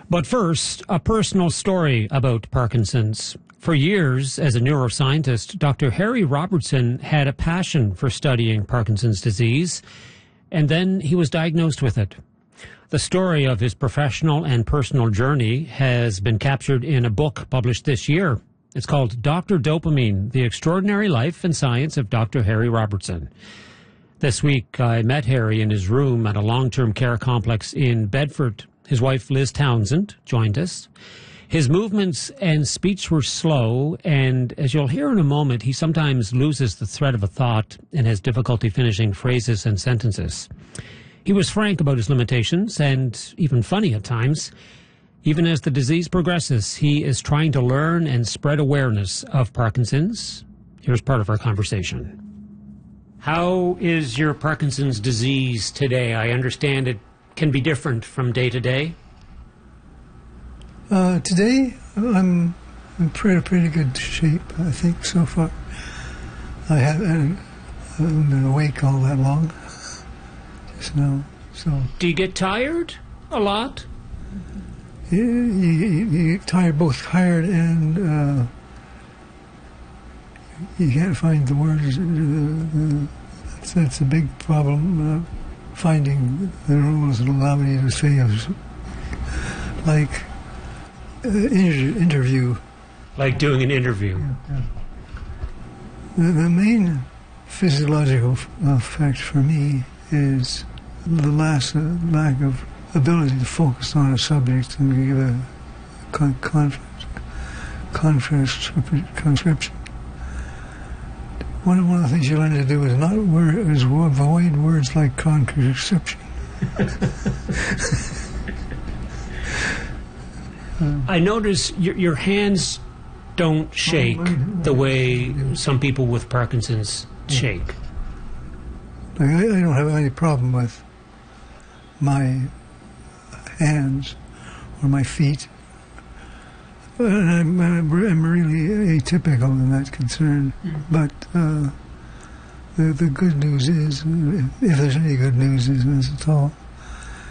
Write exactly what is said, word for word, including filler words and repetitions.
But first, a personal story about Parkinson's. For years, as a neuroscientist, Doctor Harry Robertson had a passion for studying Parkinson's disease, and then he was diagnosed with it. The story of his professional and personal journey has been captured in a book published this year. It's called Doctor Dopamine, The Extraordinary Life and Science of Doctor Harry Robertson. This week, I met Harry in his room at a long-term care complex in Bedford. His wife, Liz Townsend, joined us. His movements and speech were slow, and as you'll hear in a moment, he sometimes loses the thread of a thought and has difficulty finishing phrases and sentences. He was frank about his limitations and even funny at times. Even as the disease progresses, he is trying to learn and spread awareness of Parkinson's. Here's part of our conversation. How is your Parkinson's disease today? I understand it can be different from day to day. Uh, today, I'm in pretty, pretty good shape, I think, so far. I haven't, I haven't been awake all that long, just now, so... Do you get tired a lot? You, you, you get tired, both tired and uh, you can't find the words. Uh, that's, that's a big problem, uh, finding the rules that allow you to say, like... Uh, inter- interview. Like doing an interview. Yeah, yeah. The, the main physiological f- effect for me is the last uh, lack of ability to focus on a subject and give a con- conference, conference conscription. One of, one of the things you learn to do is not word, is avoid words like conscription. I notice your, your hands don't shake the way some people with Parkinson's shake. Like I, I don't have any problem with my hands or my feet. And I'm, I'm really atypical in that concern. Mm-hmm. But uh, the, the good news is, if there's any good news in this at all,